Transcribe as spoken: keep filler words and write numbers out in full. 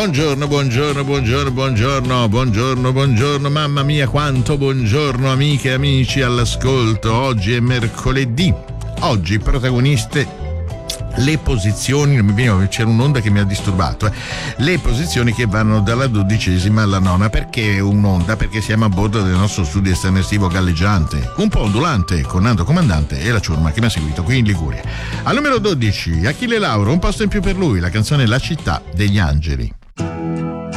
Buongiorno, buongiorno, buongiorno, buongiorno, buongiorno, buongiorno, mamma mia quanto buongiorno amiche e amici all'ascolto. Oggi è mercoledì, oggi protagoniste le posizioni, non mi viene, c'era un'onda che mi ha disturbato, eh. le posizioni che vanno dalla dodicesima alla nona. Perché un'onda? Perché siamo a bordo del nostro studio esterno estivo galleggiante, un po' ondulante, con Nando Comandante e la ciurma che mi ha seguito qui in Liguria. Al numero dodici, Achille Lauro, un posto in più per lui, la canzone La città degli angeli.